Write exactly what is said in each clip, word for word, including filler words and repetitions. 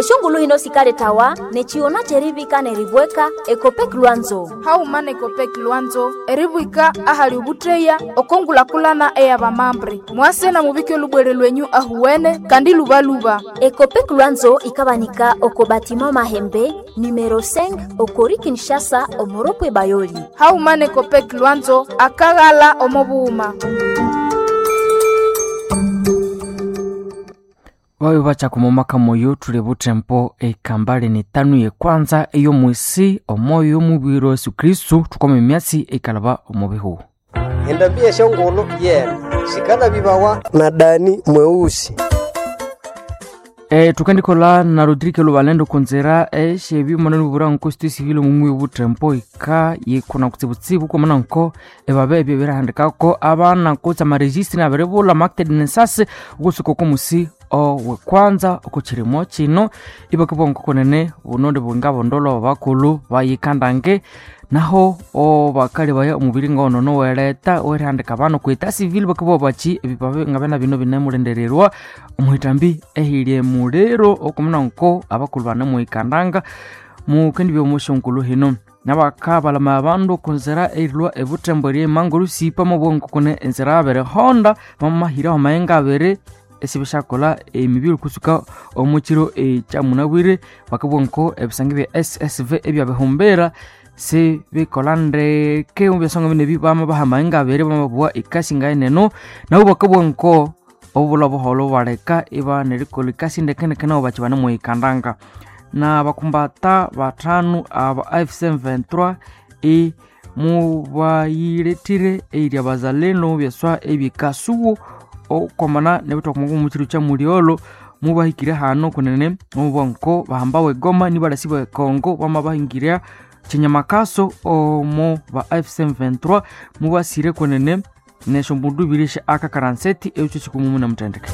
eshongulu hino sikale tawa nechiona cherivika neribweka ekopek lwanzo haumana ekopek lwanzo eribwika ahali ubutreya okongulakulana eya bamambre mwase na mubike lubwere lwenyu ahuwene kandi lubaluba. Ekopek lwanzo ikabanika oko batima Mahembe numero cinq okori Kinshasa omoropwe Bayoli. Haumana ekopek lwanzo akagala omobuuma. Wawe bacha kumomaka moyo tule butempo ekambale ni tanu ye kwanza eyo mwisi omoyo mubiro Yesu Kristu tukome myasi ekalaba omobeho. Endabia shongolo yena shikana bibawa na Dani mweusi. E tukandikola na Rodrigue Lubalendo konzera e shebi manano bura nkosti civil mu butempo ika yekona kutsibutsibu ko mananko e babebe birahandika ko abana ko tsama registre na berebola market nensase gusuko ko musi o we kwanza okuchirimo chino ibakubonko konene bononde bongabo ndolo bakulu bayikandange naho o bakali baya umubiri ngono no weleta werandika bano kwita civil bakubo bachi ebibabe ngabena bino binemulendererwa umuhitambi ehilie mulero okumunanko abakulu bana muikandanga mu kandi byo mushonkulu hino nabakabala mabandu konzera erilwa ebutemborie manguru sipa mubonko kone enzera abere honda mamahira omayenga abere esibishakola emibiri kusuka omuchiro e chamunabwire bakabonko ebisangibe S S V ebyabehombera se bikolande ke ubyasonga bine bibama bahamayenga abere bamabwa ikasinga eneno nabo bakabonko obula boholo bareka iba nerikolikasi ndekene kana obachibana mu ikandanga na bakumbata batanu aba F C M vingt-trois e mu bayiretire eri bazaleno byaswa ebikasuwo okomana nebito kumungu muchiru cha muliolo mubahikira hano kunene mubonko bahambawe Goma ni barasiba Kongo bamabahingira chinyamakaso omo ba F C M vingt-trois mubasire kunene nesho mbundu birisha aka karanseti echo chikumu na mtendeke.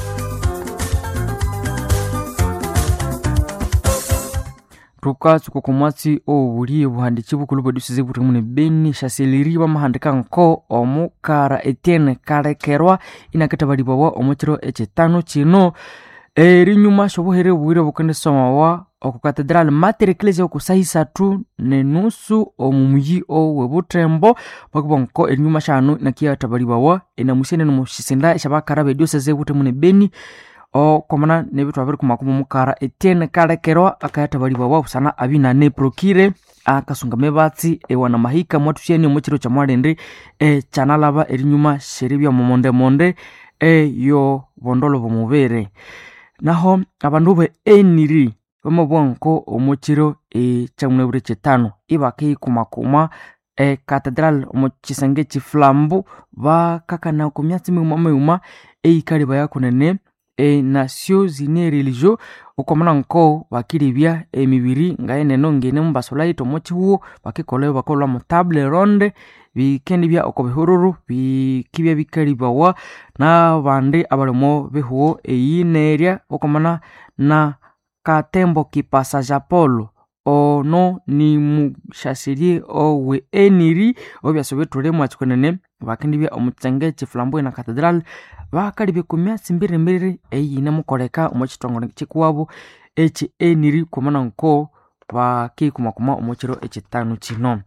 Tuka tsukukumwatsi o buri buhandiki bukulu bwedisize buri mune Beni shaseliri bamahandika nko omukara Etienne Karekerwa inakatabalibawa omuchiro echetano chino eri nyuma shobohere bwire bukende somawa oku Cathedral Mater Ecclesia okusahisa nenusu omumuyi o webutembo bakubonko eri nyuma shanu nakia tabalibawa enamusene no mushisinda shabakara bedioseze bute mune Beni o komana nebitu abiri kumakumu mukara Etienne Karekerwa akayatabaliwa wa usana abina ne prokire akasunga mebatsi ewana mahika mwatusheni omuchiro cha mwalende e chanalaba erinyuma sheribya momonde monde e yo bondolo bomubere naho abandu be eniri bamobonko omuchiro e chamwebure chetano ibake kumakuma e Cathedral omuchisenge chiflambu bakakana kumyatsi mumama e ikaliba yakunene e nasio zine religio okomana nko bakiribya emibiri ngaene nongene mbasolaito mochiwo bakikoleyo bakola mu table ronde bikendi bya okobehururu bikibya bikalibawa na bande abalimo behuo eyineria okomana na katembo kipasa japolo ono ni mushasiri owe eniri obyasobetule mwachikonene bakendi bya omutsenge chiflambo na Cathedral bakalibe kumya simbire mbere eyine mukoleka omuchitongole chikuwabo echi eniri komana nko bakikumakuma omuchiro echitanu chino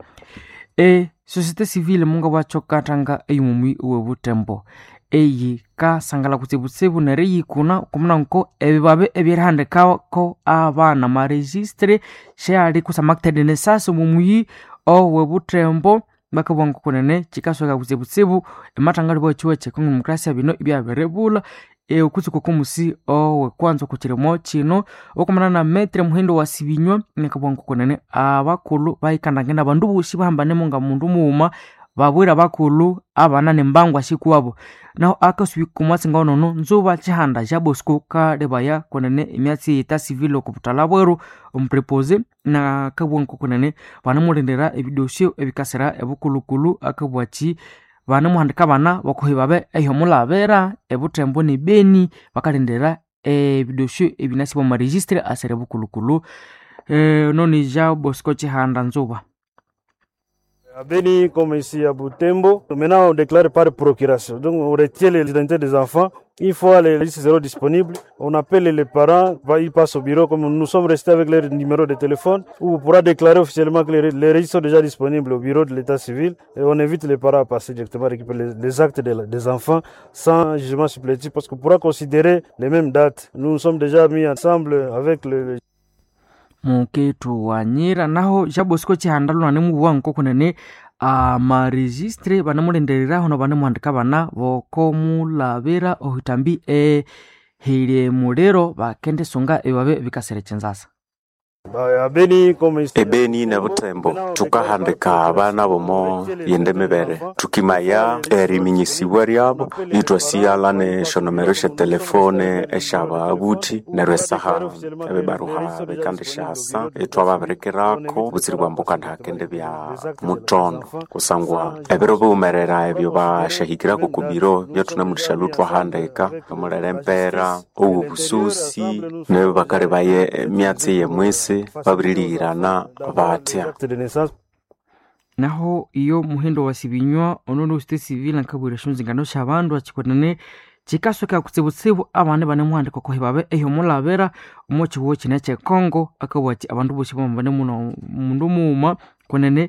e societe civile munga bwachokatanga eyumumi webutembo eyi ka sangala kutsibutsibu nereyi kuna komana nko ebibabe ebirhandika ko abana ma registre shali kusamakted nesase mumuyi o webutembo bakabongo kunene chikasoka kutsibutsibu ematangali bwa chiwe chekongo demokrasia bino ibyaberebula e okutsuko kumusi o wekwanzo kuchiremo chino okomana na metre muhindo wa sibinywa nekabongo kunene abakulu bayikandangena bandu bushi bahambane monga mundu muuma babwira bakulu abana nembangwa shikuwabo naho akasubi kumwatsi ngono nzuba chihanda jabosco ka lebaya kunene imyatsi ita civil okuputala bweru umprepose na kabongo kunene bana mulendera ebidosio ebikasera ebukulukulu akabwachi bana muhandika bana bakohibabe eyo mulabera ebutembo ni Beni bakalendera ebidosio ebinasibo ma registre asere bukulukulu eh noni jabosco chihanda nzuba À Beni, comme ici à Butembo, maintenant on déclare par procuration. Donc on retient les identités des enfants. Une fois les listes zéro disponibles, on appelle les parents, ils passent au bureau, comme nous sommes restés avec leur numéro de téléphone, où on pourra déclarer officiellement que les, les registres sont déjà disponibles au bureau de l'état civil. Et on invite les parents à passer directement récupérer les, les actes de, des enfants sans jugement supplétif, parce qu'on pourra considérer les mêmes dates. Nous nous sommes déjà mis ensemble avec le... muketu wanyira naho jabosiko chihandalo nane muwa nkokunene amaregistre banamulendereraho no banamuhandika bana bokomulavera ohitambi e hile mulero bakende songa ebabe bikaserecenzasa ebeni na butembo tukahandika abana bomo yende mebere tukimaya eriminyisiwa ryabo nitwasiyalane shonomero sha telefone eshaba abuti nerwesaha ebebaruha bekandishasa etwababerekerako butsiri bwambuka ntakende bya mutondo kusangwa ebero bumerera ebyo bashahikirako kubiro byo tunamurisha lutwa handika omulere mpera obususi nebe bakare baye myatsi ye mwese babirirana batya naho iyo muhendo wasibinywa onono state civil nkabwira shunzingano shabandu achikonane chikasoka kutsibutsibu abane bane muhandiko ko hibabe eyo mulavera omochi wo chinache Congo akabwachi abandu boshi bamane muno mundu muma konene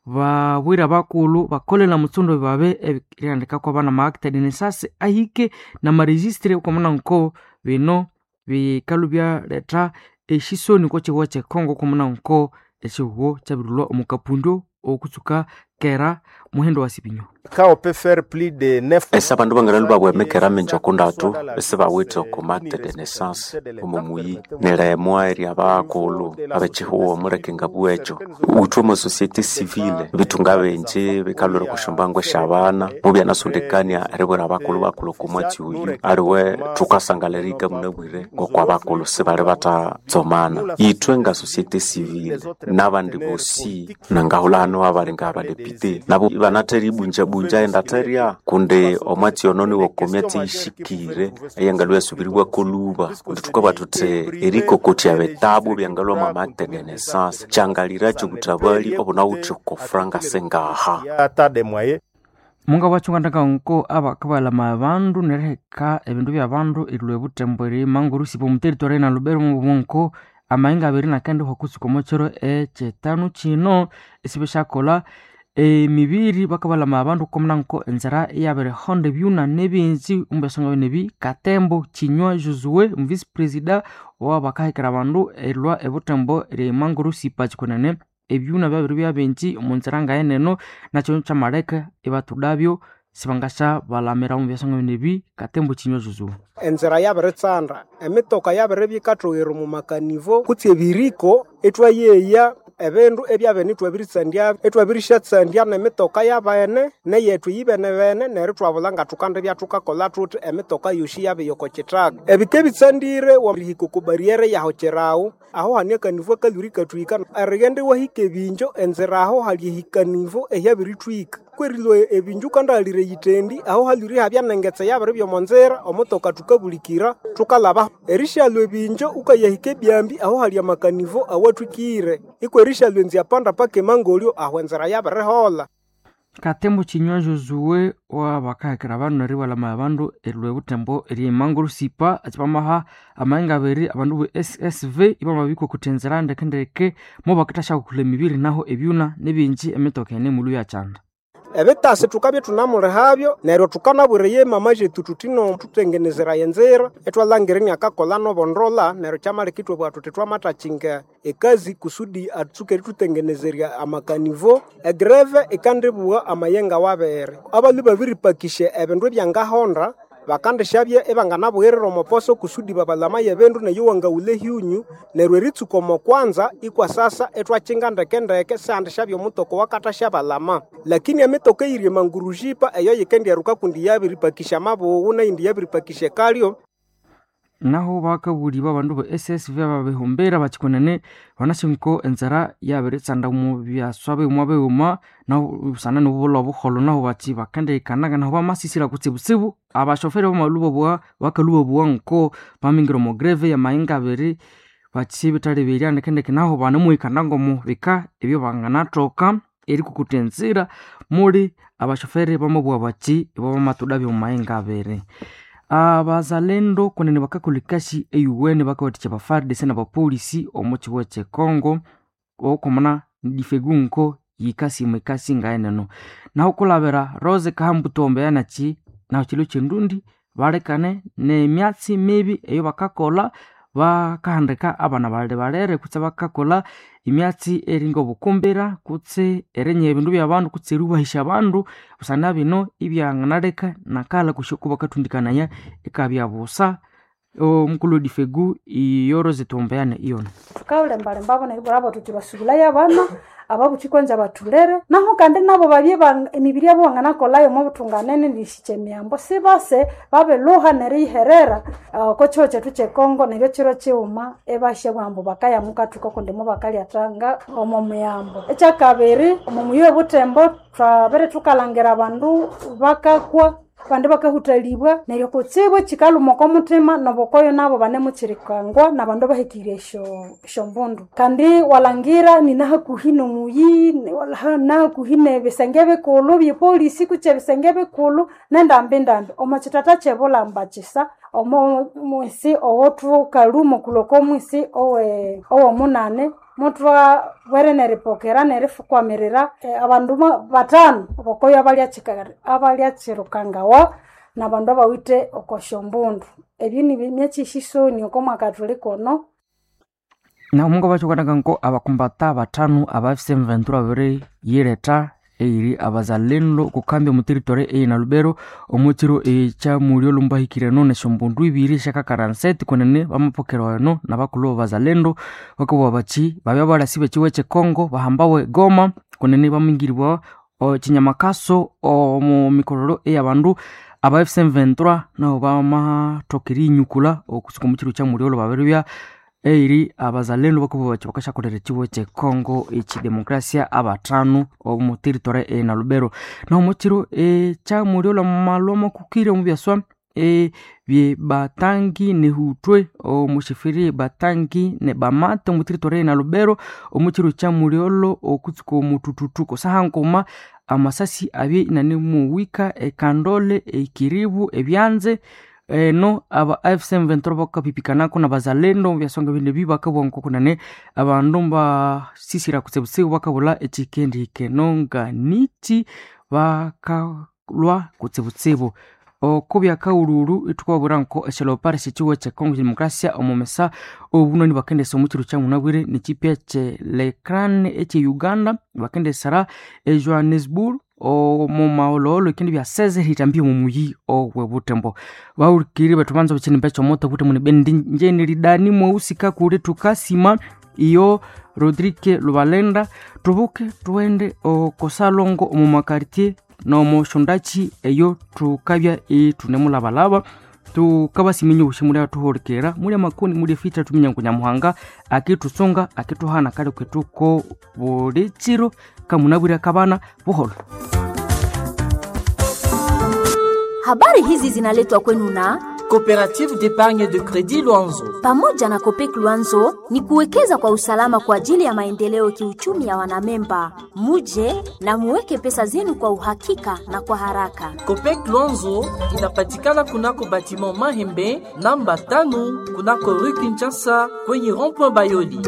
babwira bakulu bakolela mutsundo babe ebirandika ko bana maakta dinesase ahike na maregistre ukomana nko bino bikalubya letra eshisoni ko chiwa che Congo komuna nko echiwo chabirulwa omukapundo okutsuka kera muhendo wasibinyo ka on peut faire plus de neuf esa bandu bangana lubabwe mekera menjo kundatu ese bawito komate de naissance omumuyi nere mwairi abakulu abechihuo murekenga bwecho utwo mu societe civile bitunga benje bekalura kushambangwe shabana mubya nasundekania arebora abakulu bakulu kumwati uyu ariwe tukasangalerika munabwire ngokwa abakulu sebale bata tsomana yitwenga societe civile nabandi bosi nangahulano abarenga abadepite nabo banateri bunja bunja endateria kunde omwati ononi wokomyati ishikire ayangalwe subiriwa koluba kutuka batute eriko koti abetabu byangalwa mamakte de naissance changalira cyo gutabali obona ucho ko franga sengaha ata de moye munga wachungandaka nko abakabala mabandu nereka ebindu byabandu irulwe butembere mangurusi bo muteritoire na Lubero mu bonko amainga abiri na kandi hokusuko mochero e chetanu chino esibesha kola e mibiri bakabala mabandu komnanko enzara yabere honde byuna nebinzi umbesonga nebi Katembo Chinywa Josué vice president wa bakahikira bandu elwa ebutembo re mangurusi pachikonane ebyuna babiri byabenji omunzaranga eneno nacho chamareka ebatudabyo sibangasha balamera umbesonga nebi Katembo Chinywa Josué enzara yabere tsandra emitoka yabere bikatogero mu makanivo kutse biriko etwa yeya ebendu ebyabene twabiritsandya etwabirishatsandia nemitoka yabene neyetu yibene bene neritwabulanga tukande byatukakola tuti emitoka yoshi yabe yokochitaka ebikebitsandire wabihiko ku barriere yaho cherawo aho haniakanivo kaluri katwika arigende wahike binjo enzeraho hali hikanivo eyabiritwika kwerilo ebinju kandalire yitendi aho haluri habyanengetse yabere byomonzera omotoka tukabulikira tukalaba erishalo ebinjo ukayahike byambi aho hali amakanivo awatwikire ikwerisha lwenzi apanda pake mangolio aho enzera yabere hola Katembo Chinywa Josué wa bakahikira bandu nari wala mabandu elwe butembo eri manguru sipa atipamaha amainga beri abandu bu S S V ibama biko kutenzera ndekendeke mo bakitasha kule mibiri naho ebyuna nebinji emetoka ne mulu ya chanda ebitase tukabye tunamure habyo nero tukanabure ye mamaje tututino tutengenezera yenzera etwalangirini akakola no bondrola nero chamale kitwe bwatu tetwa matachinga ekazi kusudi atsuke tutengenezeria amakanivo egreve ekandibwa amayenga wabere abali babiri pakishe ebindu byanga honda bakande shabye ebangana bwerero moposo kusudi babalama yebendu ne yuwanga ulehiunyu nerwe ritsuko mo kwanza ikwa sasa etwachinga ndekendeke sande shabye mutoko wakata shabalama lakini emitoko iri mangurujipa eyo yikendi yaruka kundi yabiri pakisha mabo una indi yabiri pakisha kalio naho bakaburi babandu ba S S V babehombera bachikonane banashinko enzara yabere tsanda mu byaswabe mu abeyuma naho usana no bolo bukholo naho bachi bakande ikanaga naho bamasisira kutsibutsibu abashoferi bamalubo bwa bakalubo bwanko bamingiro mo greve ya mainga beri bachi bitale biriane kende naho banamu ikanango mu bika ebyo bangana toka eri kukutenzira muri abashoferi bamabwa bachi baba matudabi mumaenga abere. Abazalendo kunene bakakulikashi eyuwene bakawaticha ba F A R D C na ba polisi omochi weche Kongo okomana difegunko yikasi mwekasi ngaeneno. Na ukulabera Rose Kahambutombe yanachi na uchilo chendundi barekane ne myatsi mibi eyo bakakola bakahandika abana balde balere kutse bakakola imyatsi eringo bukumbira kutse erenye ebindu byabandu kutse rubahisha abandu usana bino ibyanganareka nakala kushukuba katundikananya ikabyabusa omukulu difegu iyoro zitombeane iyona tukawule mbale mbabo na iborabo tutibasubula yabana ababu chikonja batulere naho kandi nabo babye emibiri abo bangana kolayo mu butunganene ndishikemyambo sibase babe loha neri herera uh, ko choche tuche Kongo nebyo chiro chiuma ebashe bambo bakaya mukatuko kondemo bakali atanga omo myambo echa kabiri omo muyo butembo twabere tukalangera bandu bakakwa bande bakahutalibwa neryo kutsibwe chikalumo ko mutima nobokoyo nabo bane muchirikangwa nabandu bahikiresho shombundu kandi walangira ninaha kuhino muyi wala na kuhine besengebe kulu bi polisi kuche besengebe kulu nenda mbindambe omachitata chebola mbachisa omo mwisi owotru kalumo kuloko mwisi owe owo munane mutwa were neripokera nerifukwa merera e, abandu batano bokoyo abali achikagara abali achirukangawa na bandu bawite okoshombundu ebyo ni byachishiso ni okoma katoliko no na mungo bacho kanakanko abakumbata batano aba F C M Ventura bere yireta eiri abazalendo kukambe mu territory e na Lubero omutiro e cha mulyo lumbahikirano na shombundu ibiri shaka karanseti konene bamapokero no na bakulo bazalendo bako bachi babya barasibe chiweche Kongo bahambawe Goma konene bamingirwa o chinyamakaso o mu mikororo e abandu aba F C M Ventura na bama tokiri nyukula okusuka mutiro cha mulyo babere eiri abazalendo bakubo bacho bakashakorera chiweche Kongo ichi demokrasia abatano omu territory e na Lubero na muchiro e cha muliola malomo kukire mu byaswa e bye batangi ne hutwe o mushifiri batangi ne bamata mu territory na Lubero omuchiro cha muliolo okutsuko mutututuko sahankoma amasasi abye inane mu wika e kandole e kiribu e byanze Eh, no aba F C M Ventura bakapipikanako na bazalendo byasonga binde bibaka bonko kunane abandu ba sisira kutsebuse bakabula ekikendi kenonga niti bakalwa kutsebutsebo okubya kaururu itukwaburanko eshelo sichiwe cha Kongo demokrasia omomesa obunoni bakendesa omukiro cha munabwire ni chipya che Lekran eche Uganda bakendesara e Johannesburg o mumaololo kindi bya seze hitambye mu muyi o webutembo baurikiri batubanza bukini mpecho moto kuti muni bendi njeni ridani mwusika kure tukasima iyo Rodrigue Lubalenda tubuke tuende o kosalongo mu makartie no mo shondachi eyo tukabya e tunemula balaba tukabasiminyo ushimuri atuhorikera muri makoni muri fita tuminyangunya muhanga akitusonga akituhana kale kwetuko bodechiro kamunabura kabana buholo. Habari hizi zinaletwa kwenu na Coopérative d'épargne de crédit Luanzo. Pamoja na Copec Luanzo ni kuwekeza kwa usalama kwa ajili ya maendeleo kiuchumi ya wanamemba. Muje na muweke pesa zenu kwa uhakika na kwa haraka. Copec Luanzo inapatikana kunako batiment Mahembe namba tano kunako Rue Kinshasa kwenye rond-point Bayoli.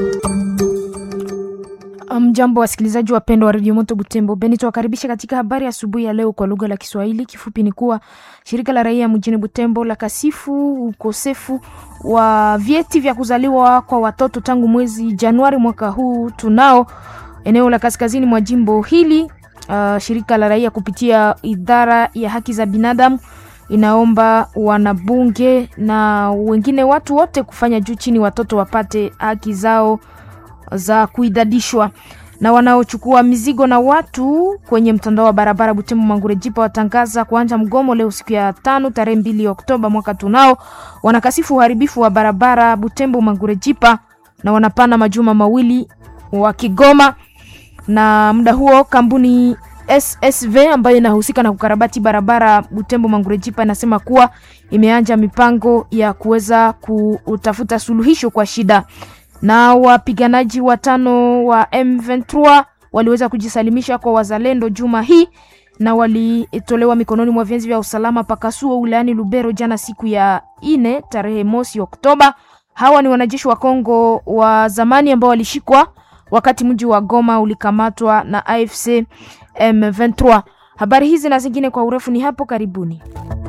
Mjambo wasikilizaji wapendwa wa Radio Moto Butembo. Benito wakaribisha katika habari asubuhi ya leo kwa lugha la Kiswahili. Kifupi ni kuwa shirika la raia mjini Butembo la kasifu ukosefu wa vyeti vya kuzaliwa kwa watoto tangu mwezi Januari mwaka huu tunao eneo la kaskazini mwa jimbo hili. Uh, shirika la raia kupitia idara ya haki za binadamu inaomba wanabunge na wengine watu wote kufanya juu chini watoto wapate haki zao za kuidadishwa. Na wanaochukua mizigo na watu kwenye mtandao wa barabara Butembo Mangurejipa watangaza kuanza mgomo leo siku ya tano tarehe mbili Oktoba mwaka tunao. Wanakasifu uharibifu wa barabara Butembo Mangurejipa na wanapana majuma mawili wa Kigoma. Na muda huo kampuni S S V ambayo inahusika na kukarabati barabara Butembo Mangurejipa inasema kuwa imeanza mipango ya kuweza kutafuta suluhisho kwa shida. Na wapiganaji watano wa M ishirini na tatu waliweza kujisalimisha kwa wazalendo juma hii na walitolewa mikononi mwa vyenzi vya usalama Pakasuo wilayani Lubero jana siku ya ine tarehe mosi Oktoba. Hawa ni wanajeshi wa Kongo wa zamani ambao walishikwa wakati mji wa Goma ulikamatwa na A F C M ishirini na tatu. Habari hizi na zingine kwa urefu ni hapo karibuni.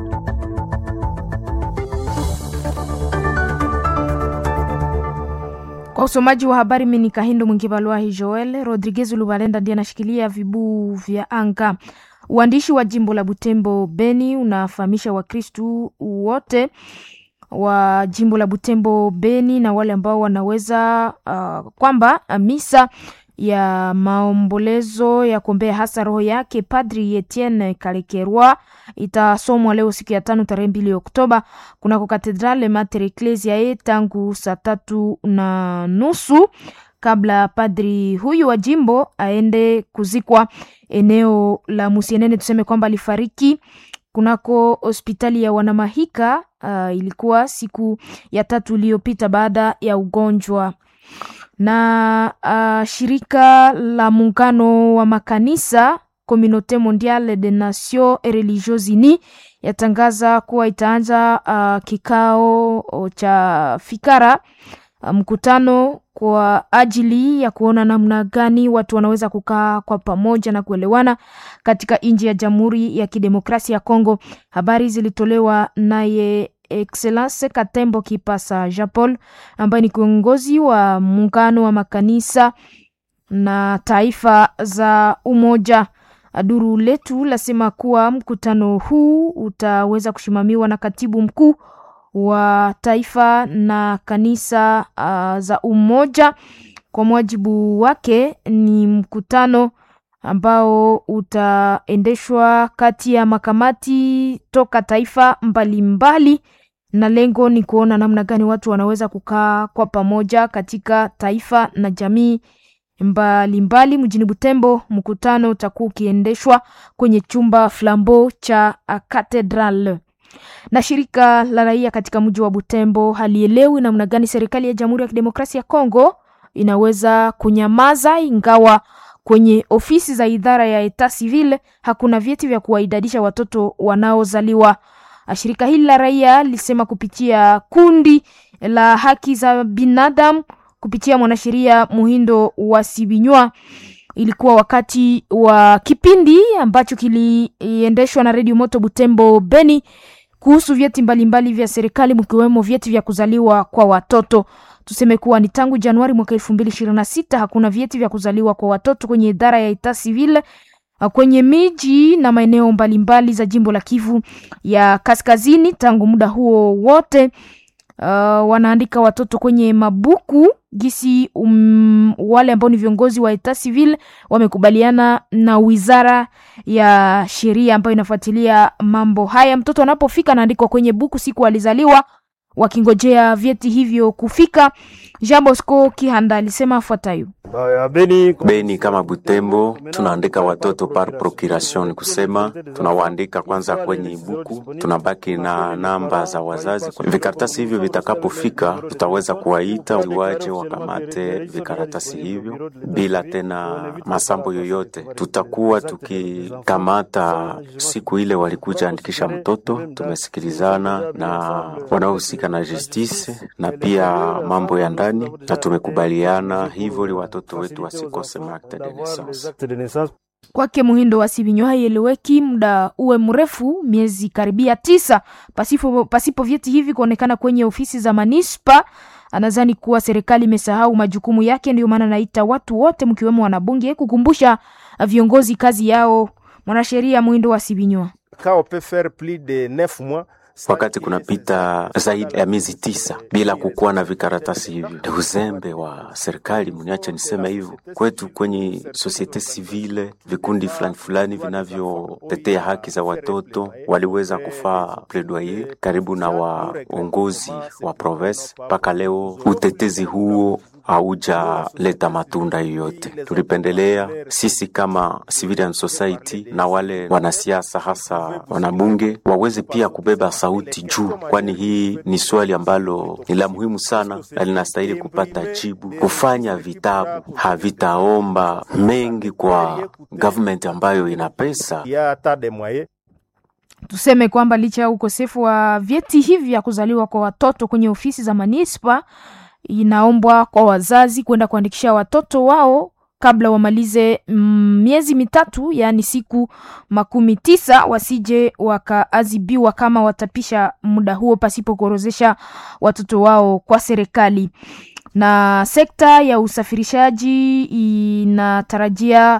Kwa usomaji wa habari mimi ni Kahindo Mwingibalwa Joel. Rodriguez Lubalenda ndiye anashikilia vibu vya anga. Uandishi wa jimbo la Butembo Beni unafahamisha Wakristu wote wa jimbo la Butembo Beni na wale ambao wanaweza uh, kwamba uh, misa ya maombolezo ya kuombea hasa roho yake Padri Etienne Kalekerwa itasomwa leo siku ya tano tarehe mbili Oktoba kunako Katedrale Mater Ecclesiae tangu saa tatu na nusu kabla padri huyu wa jimbo aende kuzikwa eneo la Musienene. Tuseme kwamba alifariki kunako hospitali ya Wanamahika uh, ilikuwa siku ya tatu iliyopita baada ya ugonjwa. Na uh, shirika la muungano wa makanisa Communauté Mondiale des Nations et Religieuses Unies yatangaza kuwa itaanza uh, kikao cha fikara uh, mkutano kwa ajili ya kuona namna gani watu wanaweza kukaa kwa pamoja na kuelewana katika nchi ya Jamhuri ya Kidemokrasia ya Kongo. Habari zilitolewa naye Excellence Katembo Kipasa Jean Paul ambaye ni kiongozi wa muungano wa makanisa na taifa za umoja. Duru letu lasema kuwa mkutano huu utaweza kushimamiwa na katibu mkuu wa taifa na kanisa uh, za umoja. Kwa mujibu wake ni mkutano ambao utaendeshwa kati ya makamati toka taifa mbalimbali mbali, na lengo ni kuona namna gani watu wanaweza kukaa kwa pamoja katika taifa na jamii mbalimbali mjini Butembo. Mkutano utakuwa ukiendeshwa kwenye chumba Flambeau cha Cathedral. Na shirika la raia katika mji wa Butembo halielewi namna gani serikali ya Jamhuri ya Kidemokrasia ya Kongo inaweza kunyamaza ingawa kwenye ofisi za idara ya Etat Civil hakuna vyeti vya kuwaidadisha watoto wanaozaliwa. Shirika hili la raia lisema kupitia kundi la haki za binadamu kupitia mwanasheria Muhindo wa Sibinywa. Ilikuwa wakati wa kipindi ambacho kiliendeshwa na Radio Moto Butembo Beni kuhusu vyeti mbalimbali vya serikali mkiwemo vyeti vya kuzaliwa kwa watoto. Tuseme kuwa ni tangu Januari mwaka elfu mbili ishirini na sita hakuna vyeti vya kuzaliwa kwa watoto kwenye idara ya Etat Civil kwenye miji na maeneo mbalimbali za jimbo la Kivu ya Kaskazini. Tangu muda huo wote uh, wanaandika watoto kwenye mabuku gisi um, wale ambao ni viongozi wa Etat Civil wamekubaliana na wizara ya sheria ambayo inafuatilia mambo haya. Mtoto anapofika anaandikwa kwenye buku siku alizaliwa wakingojea vyeti hivyo kufika. Jean Bosco Kihanda alisema afuatayo. Beni, Beni kama Butembo tunaandika watoto par procuration, kusema tunawaandika kwanza kwenye buku, tunabaki na namba za wazazi. Vikaratasi hivyo vitakapofika tutaweza kuwaita waje wakamate vikaratasi hivyo bila tena masambo yoyote. Tutakuwa tukikamata siku ile walikuja andikisha mtoto, tumesikilizana na wanaohusika na justice na pia mambo ya ndani na tumekubaliana hivyo li watoto wetu wasikose acte de naissance. Kwake Muhindo wa Sibinywa haieleweki muda uwe mrefu miezi karibia tisa pasipo pasipo vyeti hivi kuonekana kwenye ofisi za manispa. Anadhani kuwa serikali imesahau majukumu yake, ndio maana naita watu wote mkiwemo wanabunge kukumbusha viongozi kazi yao. Mwanasheria Muhindo wa Sibinywa: Quand on peut faire plus de neuf mois wakati kunapita zaidi ya miezi tisa bila kukuwa na vikaratasi hivyo, ni uzembe wa serikali. Mniacha niseme hivyo. Kwetu kwenye societe civile, vikundi fulani fulani vinavyotetea haki za watoto waliweza kufaa plaidoyer karibu na waongozi wa province. Mpaka leo utetezi huo haujaleta matunda yoyote. Tulipendelea sisi kama civilian society na wale wanasiasa, hasa wanabunge, waweze pia kubeba sauti juu, kwani hii ni swali ambalo ni la muhimu sana na linastahili kupata jibu. Kufanya vitabu havitaomba mengi kwa government ambayo ina pesa. Tuseme kwamba licha ya ukosefu wa vyeti hivi vya kuzaliwa kwa watoto kwenye ofisi za manispa, inaombwa kwa wazazi kwenda kuandikisha watoto wao kabla wamalize mm, miezi mitatu, yani siku makumi tisa, wasije wakaazibiwa kama watapisha muda huo pasipo kuorozesha watoto wao kwa serikali. Na sekta ya usafirishaji inatarajia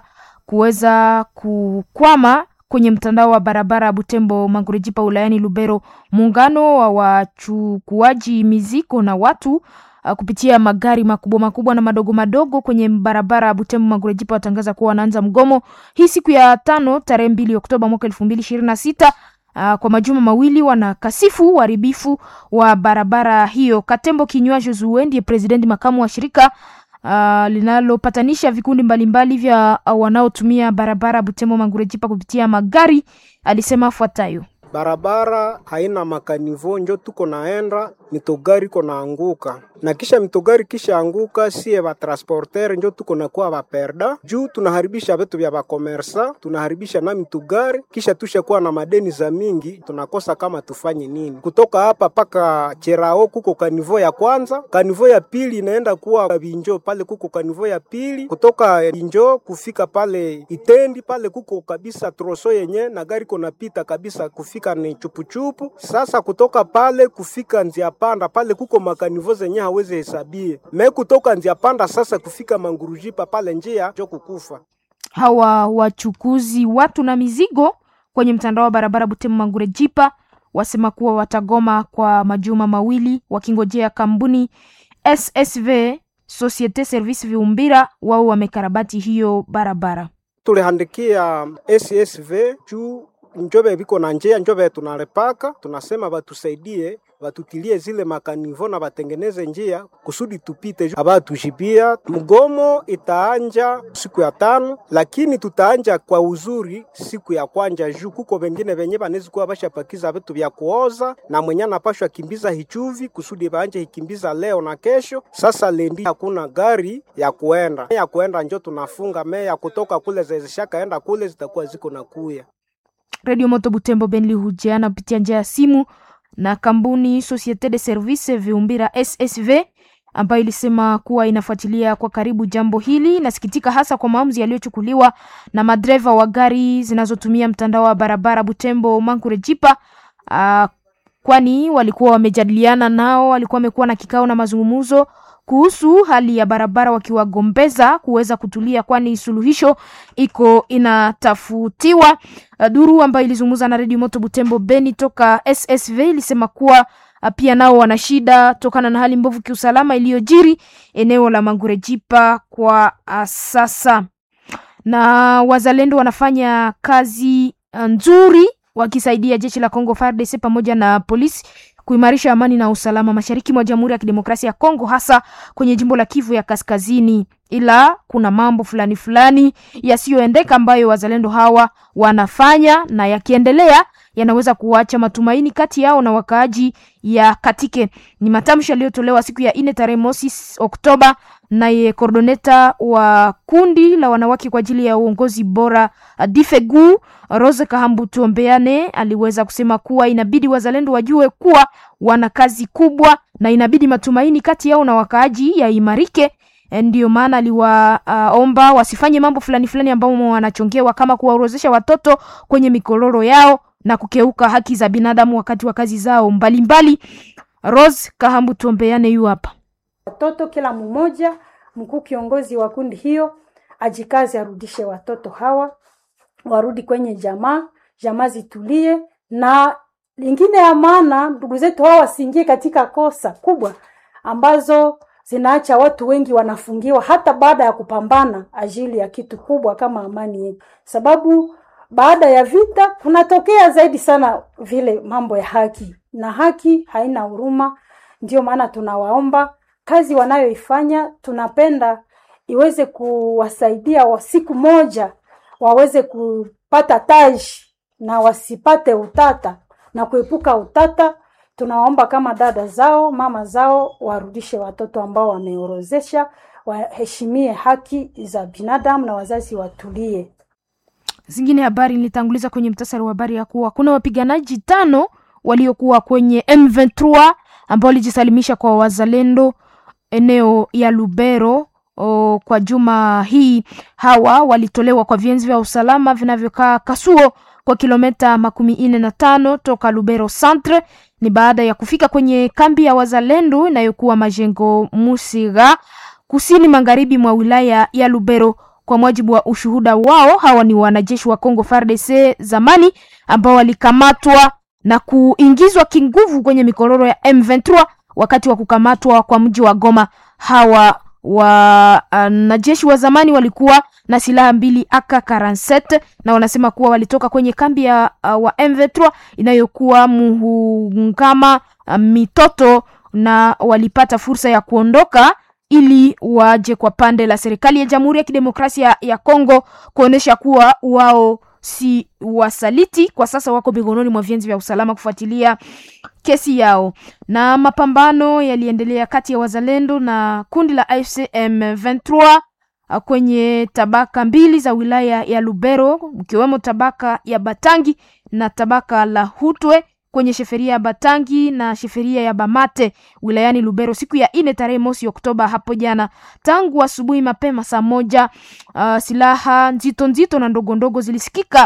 kuweza kukwama kwenye mtandao wa barabara Butembo Mangurejipa ulayani Lubero. Muungano wa wachukuaji mizigo na watu uh, kupitia magari makubwa makubwa na madogo madogo kwenye barabara Butembo Mangurejipa watangaza kuwa wanaanza mgomo hii siku ya tano tarehe mbili Oktoba mwaka elfu mbili ishirini na sita. Uh, kwa majuma mawili wanakasifu uharibifu wa barabara hiyo. Katembo Kinywa Josué ndiye presidenti makamu wa shirika Uh, linalopatanisha vikundi mbalimbali vya uh, wanaotumia barabara Butembo Mangurejipa kupitia magari, alisema fuatayo: barabara haina makanivo, njo tuko naenda mitogari kona anguka, na kisha mitogari kisha anguka, siye ba transporter njo tuko na kuwa ba perda juu tunaharibisha vitu vya ba commerce, tunaharibisha na mitogari, kisha tusha kuwa na madeni za mingi, tunakosa kama tufanye nini. Kutoka hapa paka Cherao kuko kanivo ya kwanza, kanivo ya pili inaenda kuwa Binjo, pale kuko kanivo ya pili, kutoka Binjo kufika pale Itendi, pale kuko kabisa troso yenye na gari kona pita kabisa kufika ni chupuchupu. Sasa kutoka pale kufika Nzia Panda, pale kuko makanivo zenye hawezi hesabie. Me kutoka Nzia Panda sasa kufika Mangurujipa pale njia jo kukufa. Hawa wachukuzi watu na mizigo kwenye mtandao wa barabara Butembo Mangurejipa wasema kuwa watagoma kwa majuma mawili wakingojea kampuni S S V Societe Service Viumbira wao wamekarabati hiyo barabara. Tulihandikia S S V juu njobe biko na njia, njobe tunalepaka, tunasema batusaidie, batutilie zile makanivo na batengeneze njia kusudi tupite. Abatujibia mgomo itaanja siku ya tano, lakini tutaanja kwa uzuri siku ya kwanja juu kuko wengine wenye banezi kuwa basha pakiza vitu vya kuoza na mwenye anapashwa kimbiza hichuvi kusudi baanje hikimbiza leo na kesho. Sasa lendi hakuna gari ya kuenda ya kuenda, njo tunafunga meya kutoka kule zezeshaka enda kule zitakuwa ziko na kuya. Radio Moto Butembo Benli hujiana kupitia njia ya simu na kampuni Societe de Service Viumbira S S V ambayo ilisema kuwa inafuatilia kwa karibu jambo hili. Nasikitika hasa kwa maamuzi yaliyochukuliwa na madereva wa gari zinazotumia mtandao wa barabara Butembo Mangurejipa, uh, kwani walikuwa wamejadiliana nao, walikuwa wamekuwa na kikao na mazungumzo kuhusu hali ya barabara wakiwagombeza kuweza kutulia, kwani suluhisho iko inatafutiwa. Duru ambayo ilizungumza na Radio Moto Butembo Beni toka S S V ilisema kuwa pia nao wana shida tokana na hali mbovu kiusalama iliyojiri eneo la Mangurejipa kwa sasa. Na wazalendo wanafanya kazi nzuri wakisaidia jeshi la Kongo F A R D C pamoja na polisi kuimarisha amani na usalama mashariki mwa Jamhuri ya Kidemokrasia ya Kongo, hasa kwenye jimbo la Kivu ya Kaskazini. Ila kuna mambo fulani fulani yasiyoendeka ambayo wazalendo hawa wanafanya, na yakiendelea yanaweza kuacha matumaini kati yao na wakaaji ya Katike. Ni matamshi yaliyotolewa siku ya nne tarehe mosi Oktoba na ye coordinator wa kundi la wanawake kwa ajili ya uongozi bora Difegu Rose Kahambutu Ombeane aliweza kusema kuwa inabidi wazalendo wajue kuwa wana kazi kubwa na inabidi matumaini kati yao na wakaaji ya imarike. Ndio maana aliwaomba uh, wasifanye mambo fulani fulani ambao wanachongewa kama kuwaorozesha watoto kwenye mikoloro yao na kukeuka haki za binadamu wakati wa kazi zao mbalimbali. Rose Kahambutu Ombeane yu hapa. Watoto kila mmoja, mkuu kiongozi wa kundi hiyo ajikaze arudishe watoto hawa warudi kwenye jamaa, jamaa zitulie, na lingine ya maana ndugu zetu hawa wasiingie katika kosa kubwa ambazo zinaacha watu wengi wanafungiwa hata baada ya kupambana ajili ya kitu kubwa kama amani yetu. Sababu baada ya vita kunatokea zaidi sana vile mambo ya haki, na haki haina huruma. Ndio maana tunawaomba kazi wanayoifanya tunapenda iweze kuwasaidia wa siku moja waweze kupata taji na wasipate utata na kuepuka utata. Tunaomba kama dada zao, mama zao warudishe watoto ambao wameorozesha, waheshimie haki za binadamu na wazazi watulie. Zingine habari nilitanguliza kwenye mtasari wa habari ya kuwa kuna wapiganaji tano waliokuwa kwenye M ishirini na tatu ambao walijisalimisha kwa wazalendo eneo ya Lubero o, kwa juma hii. Hawa walitolewa kwa vienzi vya usalama vinavyokaa Kasuo kwa kilomita makumi ine na tano toka Lubero Centre. Ni baada ya kufika kwenye kambi ya wazalendo inayokuwa Majengo Musiga kusini magharibi mwa wilaya ya Lubero. Kwa mujibu wa ushuhuda wao, hawa ni wanajeshi wa Kongo F A R D C zamani ambao walikamatwa na kuingizwa kinguvu kwenye mikororo ya M ishirini na tatu wakati wa kukamatwa kwa mji wa Goma. Hawa wanajeshi wa zamani walikuwa na silaha mbili A K arobaini na saba na wanasema kuwa walitoka kwenye kambi ya uh, wa M ishirini na tatu inayokuwa Muhungama uh, Mitoto, na walipata fursa ya kuondoka ili waje kwa pande la serikali ya Jamhuri ya Kidemokrasia ya Kongo kuonesha kuwa wao si wasaliti. Kwa sasa wako mikononi mwa vienzi vya usalama kufuatilia kesi yao. Na mapambano yaliendelea kati ya wazalendo na kundi la A F C M ishirini na tatu kwenye tabaka mbili za wilaya ya Lubero, mkiwemo tabaka ya Batangi na tabaka la Hutwe kwenye sheferia ya Batangi na sheferia ya Bamate wilayani Lubero siku ya ine tarehe mosi Oktoba hapo jana. Tangu asubuhi mapema saa moja uh, silaha nzito nzito na ndogo ndogo zilisikika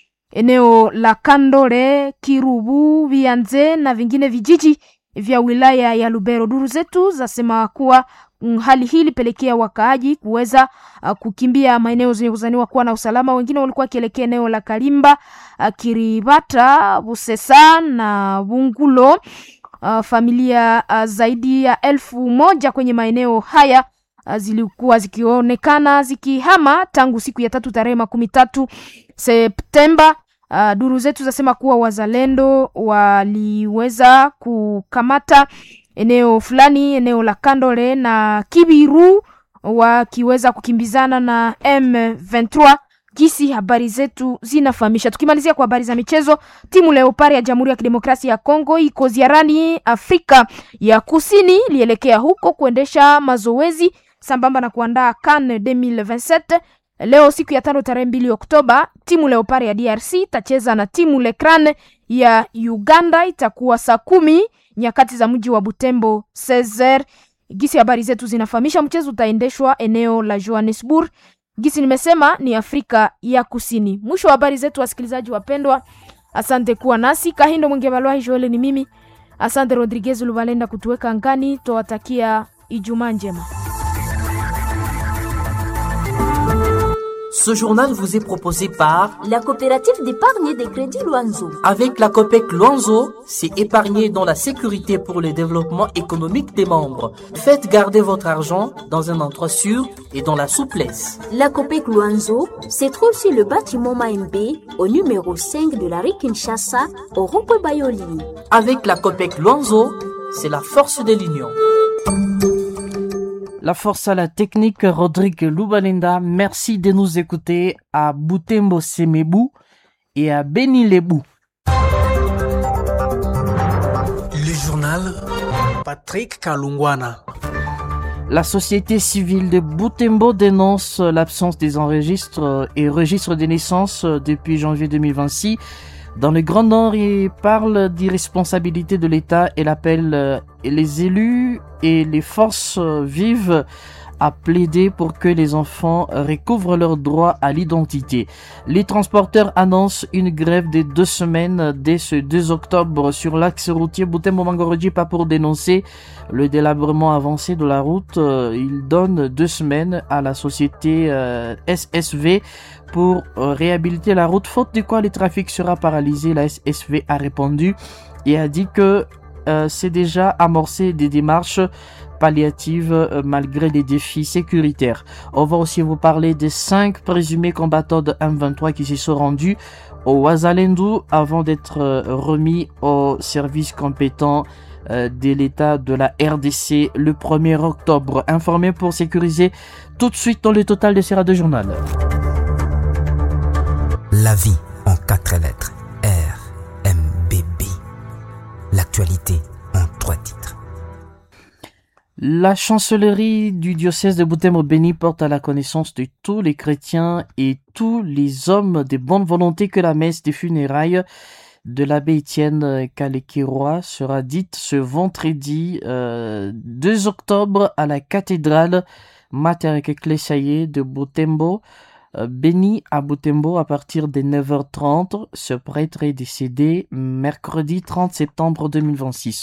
eneo la Kandore, Kirubu, Vianze na vingine vijiji vya wilaya ya Lubero. Duru zetu zasema kuwa mm, hali hii ilipelekea wakaaji kuweza uh, kukimbia maeneo zenye kuzaniwa kuwa na usalama. Wengine walikuwa kielekea eneo la Kalimba, uh, Kiribata, Busesa na Bungulo. Uh, familia uh, zaidi ya elfu moja kwenye maeneo haya uh, zilikuwa zikionekana zikihama tangu siku ya tatu tarehe makumi tatu Septemba. Uh, duru zetu zasema kuwa wazalendo waliweza kukamata eneo fulani, eneo la Kandole na Kibiru, wakiweza kukimbizana na M ishirini na tatu. Kisi habari zetu zinafahamisha. Tukimalizia kwa habari za michezo, timu Leopard ya Jamhuri ya Kidemokrasia ya Kongo iko ziarani Afrika ya Kusini, lielekea huko kuendesha mazoezi sambamba na kuandaa CAN elfu mbili ishirini na saba. Leo siku ya tano tarehe mbili Oktoba, timu Leopard ya D R C tacheza na timu Lekran ya Uganda. Itakuwa saa kumi nyakati za mji wa Butembo Cesar. Gisi habari zetu zinafahamisha mchezo utaendeshwa eneo la Johannesburg. Gisi nimesema ni Afrika ya Kusini. Mwisho wa habari zetu, wasikilizaji wapendwa. Asante kuwa nasi. Kahindo Mwengebalwa Joel ni mimi. Asante Rodriguez Luvalenda kutuweka angani. Tuwatakia Ijumaa njema. Ce journal vous est proposé par la coopérative d'épargne et de crédit Luanzo. Avec la COPEC Luanzo, c'est épargner dans la sécurité pour le développement économique des membres. Faites garder votre argent dans un endroit sûr et dans la souplesse. La COPEC Luanzo se trouve sur le bâtiment Maembe au numéro cinq de la rue Kinshasa au rond-point Bayoli. Avec la COPEC Luanzo, c'est la force de l'union. La force à la technique, Rodrigue Lubalenda. Merci de nous écouter à Butembo Semebu et à Beni Lebou. Le journal Patrick Kalungwana. La société civile de Butembo dénonce l'absence des enregistres et registres des naissances depuis janvier deux mille vingt-six. Dans le Grand Nord, il parle d'irresponsabilité de l'État et l'appelle les élus et les forces vives à plaider pour que les enfants recouvrent leur droit à l'identité. Les transporteurs annoncent une grève de deux semaines dès ce deux octobre sur l'axe routier Butembo-Mangorojipa pour dénoncer le délabrement avancé de la route. Ils donnent deux semaines à la société euh, S S V pour euh, réhabiliter la route, faute de quoi le trafic sera paralysé. La S S V a répondu et a dit que euh, c'est déjà amorcé des démarches palliatives euh, malgré les défis sécuritaires. On va aussi vous parler des cinq présumés combattants de M vingt-trois qui se sont rendus au Wazalendu avant d'être euh, remis au service compétent euh, de l'État de la R D C le premier octobre. Informé pour sécuriser tout de suite dans le total de ces radios journal. La vie en quatre lettres. R M B B. L'actualité en trois titres. La chancellerie du diocèse de Butembo-Beni porte à la connaissance de tous les chrétiens et tous les hommes de bonne volonté que la messe des funérailles de l'abbé Étienne Kalekiroa sera dite ce vendredi euh, deux octobre à la cathédrale Mater Ecclesiae de Butembo. Béni à Butembo à partir de neuf heures trente. Ce prêtre est décédé mercredi trente septembre deux mille vingt-six.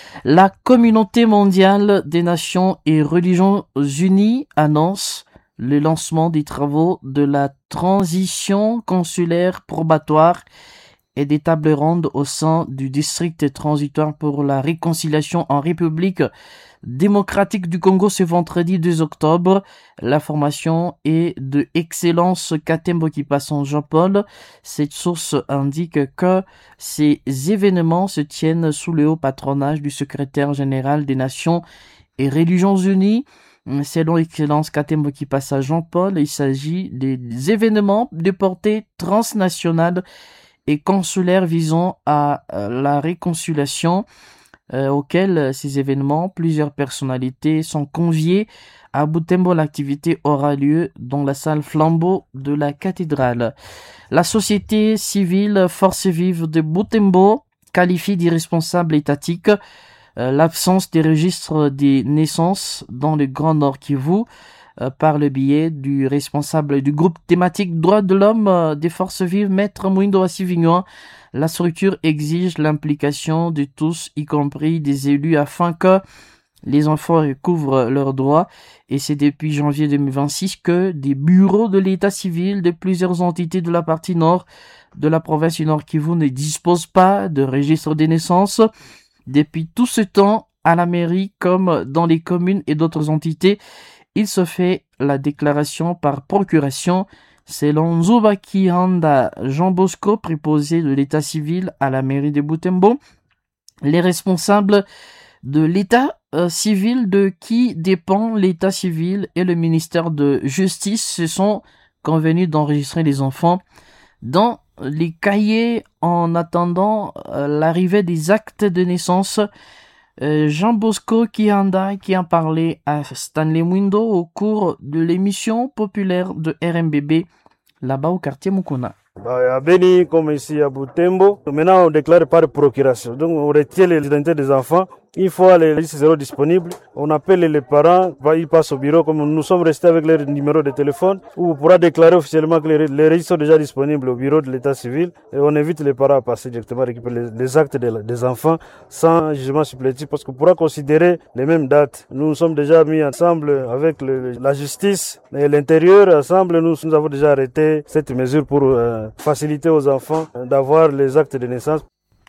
La communauté mondiale des nations et religions unies annonce le lancement des travaux de la transition consulaire probatoire et des tables rondes au sein du district transitoire pour la réconciliation en République démocratique du Congo ce vendredi deux octobre. La formation est de Excellence Katembo Kipasan Jean-Paul. Cette source indique que ces événements se tiennent sous le haut patronage du secrétaire général des Nations et Religions Unies. Selon Excellence Katembo Kipasan Jean-Paul, il s'agit des événements de portée transnationale et consulaire visant à la réconciliation euh, auquel ces événements, plusieurs personnalités sont conviées à Butembo. L'activité aura lieu dans la salle Flambeau de la cathédrale. La société civile Force Vive de Butembo qualifie d'irresponsable étatique euh, l'absence des registres des naissances dans le Grand Nord Kivu. Par le biais du responsable du groupe thématique Droits de l'homme euh, des Forces Vives, Maître Mouindo Assivignois, la structure exige l'implication de tous, y compris des élus, afin que les enfants recouvrent leurs droits. Et c'est depuis janvier deux mille vingt-six que des bureaux de l'état civil de plusieurs entités de la partie nord de la province du Nord Kivu ne disposent pas de registre des naissances. Depuis tout ce temps, à la mairie comme dans les communes et d'autres entités, il se fait la déclaration par procuration. Selon Nzubaki Handa Jean Bosco, préposé de l'état civil à la mairie de Butembo, les responsables de l'état euh, civil de qui dépend l'état civil et le ministère de justice se sont convenus d'enregistrer les enfants dans les cahiers en attendant euh, l'arrivée des actes de naissance. Euh, Jean Bosco Kihanda qui a parlé à Stanley Mwindo au cours de l'émission populaire de R M B B là-bas au quartier Mukuna. Bah, à Beni comme ici à Butembo, maintenant on déclare par procuration. Donc on retient les identités des enfants. Une fois les listes zéro disponibles, on appelle les parents, ils passent au bureau, comme nous sommes restés avec leur numéro de téléphone, où on pourra déclarer officiellement que les, les registres sont déjà disponibles au bureau de l'état civil, et on invite les parents à passer directement récupérer les, les actes de, des enfants sans jugement supplétif, parce qu'on pourra considérer les mêmes dates. Nous nous sommes déjà mis ensemble avec le, la justice et l'intérieur, ensemble nous, nous avons déjà arrêté cette mesure pour euh, faciliter aux enfants d'avoir les actes de naissance.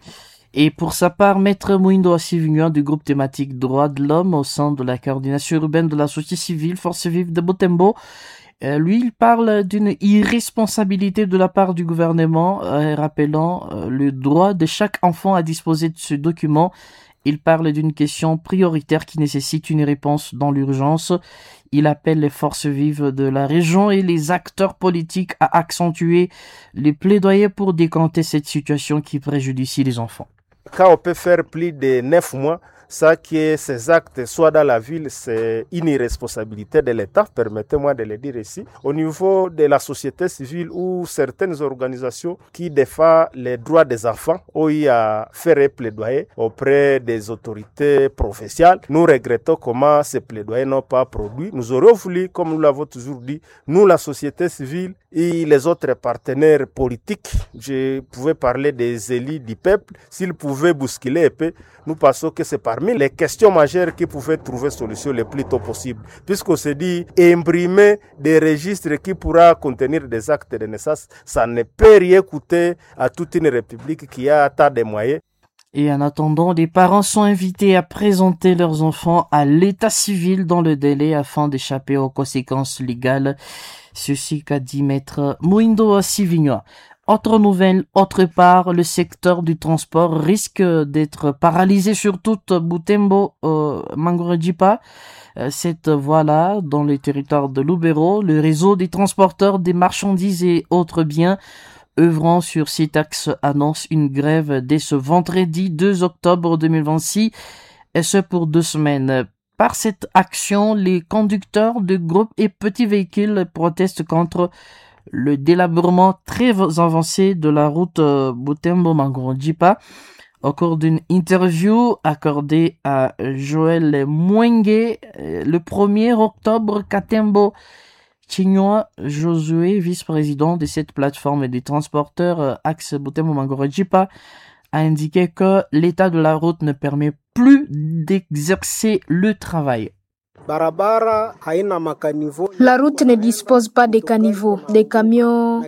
Et pour sa part, Maître Mouindo Assivignois du groupe thématique Droits de l'homme au sein de la coordination urbaine de la société civile Force Vive de Butembo, euh, lui, il parle d'une irresponsabilité de la part du gouvernement, euh, rappelant euh, le droit de chaque enfant à disposer de ce document. Il parle d'une question prioritaire qui nécessite une réponse dans l'urgence. Il appelle les forces vives de la région et les acteurs politiques à accentuer les plaidoyers pour décanter cette situation qui préjudicie les enfants. Quand on peut faire plus de neuf mois, ça que ces actes soient dans la ville, c'est une irresponsabilité de l'État, permettez-moi de le dire ici. Au niveau de la société civile ou certaines organisations qui défendent les droits des enfants ont eu à faire un plaidoyer auprès des autorités professionnelles. Nous regrettons comment ces plaidoyers n'ont pas produit. Nous aurions voulu, comme nous l'avons toujours dit, nous, la société civile et les autres partenaires politiques, je pouvais parler des élus du peuple, s'ils pouvaient bousculer un peu, nous pensons que c'est parmi les questions majeures qui pouvaient trouver solution le plus tôt possible. Puisqu'on se dit, imprimer des registres qui pourra contenir des actes de naissance, ça ne peut rien coûter à toute une république qui a tant de moyens. Et en attendant, les parents sont invités à présenter leurs enfants à l'état civil dans le délai afin d'échapper aux conséquences légales. Ceci qu'a dit Maître Mouindo Assivignois. Autre nouvelle, autre part, le secteur du transport risque d'être paralysé sur toute Butembo euh, Mangurejipa. Cette voie-là, dans le territoire de Lubero, le réseau des transporteurs des marchandises et autres biens œuvrant sur cet axe annonce une grève dès ce vendredi deux octobre deux mille vingt-six, et ce pour deux semaines. Par cette action, les conducteurs de groupes et petits véhicules protestent contre le délabrement très avancé de la route Butembo-Mangurejipa. Au cours d'une interview accordée à Joël Mwenge le premier octobre, Katembo Chinua Josué, vice-président de cette plateforme des transporteurs Axe Butembo-Mangurejipa, a indiqué que l'état de la route ne permet plus d'exercer le travail. La route ne dispose pas de caniveaux. Des camions